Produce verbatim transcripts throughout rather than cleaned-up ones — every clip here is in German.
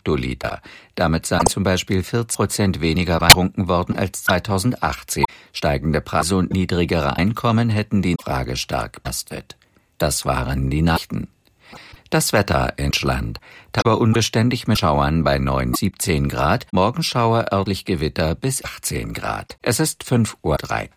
Hektoliter. Damit seien zum Beispiel vierzig Prozent weniger Wein getrunken worden als zweitausendachtzehn. Steigende Preise und niedrigere Einkommen hätten die Frage stark belastet. Das waren die Nachrichten. Das Wetter in Deutschland. Tagsüber unbeständig mit Schauern bei neun bis siebzehn Grad, Morgenschauer, örtlich Gewitter bis achtzehn Grad. Es ist fünf Uhr drei.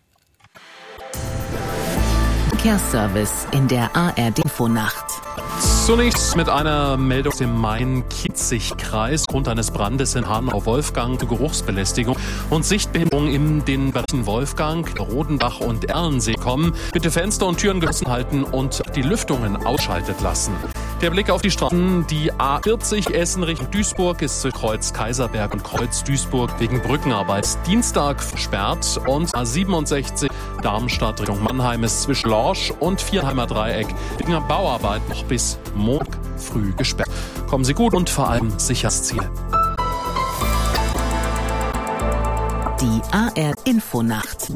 Verkehrsservice in der A R D-Infonacht. Zunächst mit einer Meldung aus dem Main-Kinzig-Kreis. Aufgrund eines Brandes in Hanau-Wolfgang zu Geruchsbelästigung und Sichtbehinderung in den Bereichen Wolfgang, Rodenbach und Erlensee kommen. Bitte Fenster und Türen geschlossen halten und die Lüftungen ausschaltet lassen. Der Blick auf die Straßen, die A vierzig Essen Richtung Duisburg ist zu Kreuz Kaiserberg und Kreuz Duisburg wegen Brückenarbeit Dienstag versperrt und A siebenundsechzig Darmstadt Richtung Mannheim ist zwischen Lorsch und Vierheimer Dreieck wegen der Bauarbeit noch bis Montag früh gesperrt. Kommen Sie gut und vor allem sicher ins Ziel. Die A R D-Infonacht.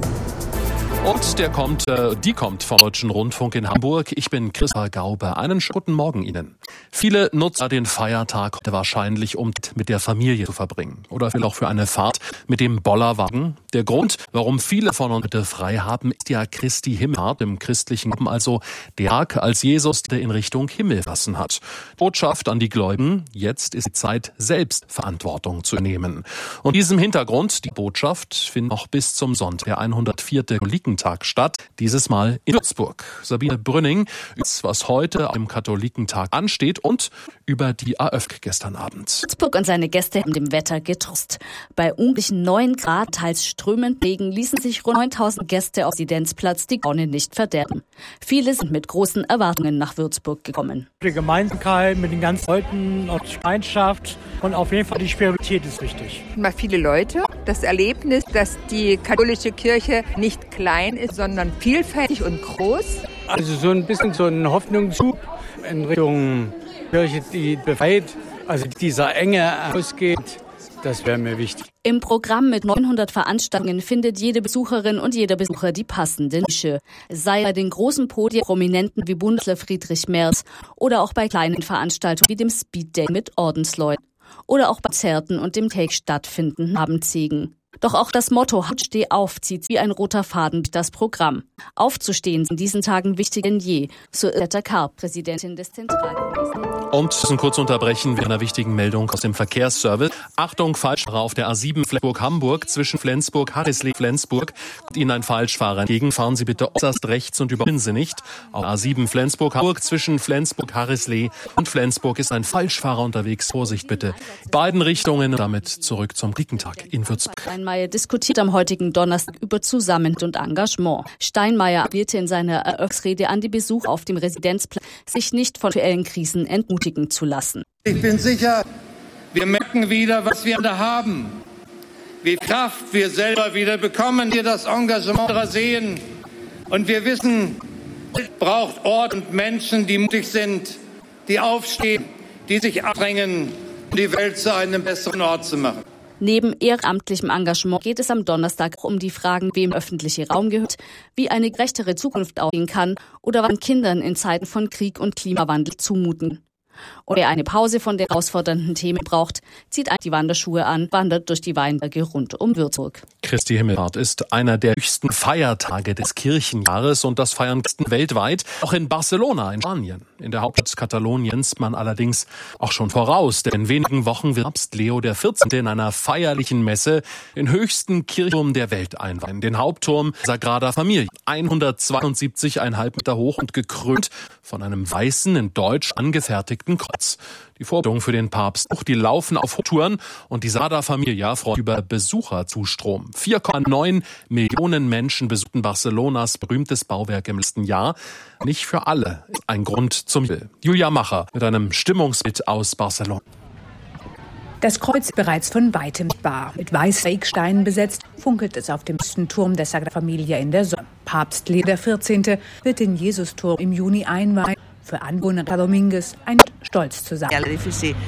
Und der kommt, äh, die kommt vom Deutschen Rundfunk in Hamburg. Ich bin Christopher Gaube. Einen guten Morgen Ihnen. Viele nutzen den Feiertag heute wahrscheinlich, um mit der Familie zu verbringen. Oder vielleicht auch für eine Fahrt mit dem Bollerwagen. Der Grund, warum viele von uns heute frei haben, ist ja Christi Himmelfahrt im christlichen Glauben, also der Tag, als Jesus in Richtung Himmel verlassen hat. Botschaft an die Gläubigen, jetzt ist die Zeit, selbst Verantwortung zu nehmen. Und diesem Hintergrund, die Botschaft, findet noch bis zum Sonntag, der hundertvierte Katholikentag statt, dieses Mal in Würzburg. Sabine Brünning, was heute am Katholikentag ansteht und über die A Ö F G gestern Abend. Würzburg und seine Gäste haben dem Wetter getrost. Bei ungefähr neun Grad, teils strömend Regen, ließen sich rund neuntausend Gäste auf Residenzplatz die Laune nicht verderben. Viele sind mit großen Erwartungen nach Würzburg gekommen. Die Gemeinsamkeit mit den ganzen Leuten und die Gemeinschaft und auf jeden Fall die Spiritualität ist wichtig. Mal viele Leute, das Erlebnis, dass die katholische Kirche nicht klein ist, sondern vielfältig und groß. Also so ein bisschen so ein Hoffnungsschub in Richtung Kirche, die befreit, also dieser Enge ausgeht, das wäre mir wichtig. Im Programm mit neunhundert Veranstaltungen findet jede Besucherin und jeder Besucher die passende Nische. Sei bei den großen Podien Prominenten wie Bundeskanzler Friedrich Merz oder auch bei kleinen Veranstaltungen wie dem Speed Day mit Ordensleuten oder auch bei Konzerten und dem Take stattfindenden Abendsegen. Doch auch das Motto "Steh auf" zieht wie ein roter Faden durch das Programm. Aufzustehen ist in diesen Tagen wichtiger denn je, so Irta Karp, Präsidentin des Zentralkomitees. Und müssen kurz unterbrechen mit einer wichtigen Meldung aus dem Verkehrsservice. Achtung, Falschfahrer auf der A sieben Flensburg-Hamburg zwischen Flensburg-Harrisley-Flensburg. Kommt Ihnen ein Falschfahrer entgegen, fahren Sie bitte äußerst rechts und überholen Sie nicht. Auf A sieben Flensburg-Hamburg zwischen Flensburg-Harrisley und Flensburg ist ein Falschfahrer unterwegs. Vorsicht bitte. Beiden Richtungen. Damit zurück zum Kriegentag in Würzburg. Steinmeier diskutiert am heutigen Donnerstag über Zusammenhalt und Engagement. Steinmeier appellierte in seiner Eröffnungsrede an die Besucher auf dem Residenzplatz, sich nicht von aktuellen Krisen entmutigen zu lassen. Ich bin sicher, wir merken wieder, was wir da haben. Wie Kraft wir selber wieder bekommen, wir das Engagement anderer sehen. Und wir wissen, es braucht Ort und Menschen, die mutig sind, die aufstehen, die sich anstrengen, um die Welt zu einem besseren Ort zu machen. Neben ehrenamtlichem Engagement geht es am Donnerstag auch um die Fragen, wem der öffentliche Raum gehört, wie eine gerechtere Zukunft aussehen kann oder was man Kindern in Zeiten von Krieg und Klimawandel zumuten. Und wer eine Pause von den herausfordernden Themen braucht, zieht die Wanderschuhe an, wandert durch die Weinberge rund um Würzburg. Christi Himmelfahrt ist einer der höchsten Feiertage des Kirchenjahres und das feiern Christen weltweit, auch in Barcelona in Spanien. In der Hauptstadt Kataloniens man allerdings auch schon voraus, denn in wenigen Wochen wird Papst Leo der vierzehnte in einer feierlichen Messe den höchsten Kirchturm der Welt einweihen, den Hauptturm Sagrada Familia, hundertzweiundsiebzig Komma fünf Meter hoch und gekrönt von einem weißen, in Deutsch angefertigten Kreuz. Die Vorbereitungen für den Papst, auch die laufen auf Hochtouren und die Sagrada Familia freut über Besucherzustrom. vier Komma neun Millionen Menschen besuchten Barcelonas berühmtes Bauwerk im letzten Jahr. Nicht für alle ist ein Grund zum Jubel. Julia Macher mit einem Stimmungsbild aus Barcelona. Das Kreuz bereits von weitem sichtbar. Mit weißen Ecksteinen besetzt, funkelt es auf dem höchsten Turm der Sagrada Familia in der Sonne. Papst Leo der vierzehnte wird den Jesusturm im Juni einweihen. Für Anwohner Dominguez ein Stolz zu sein.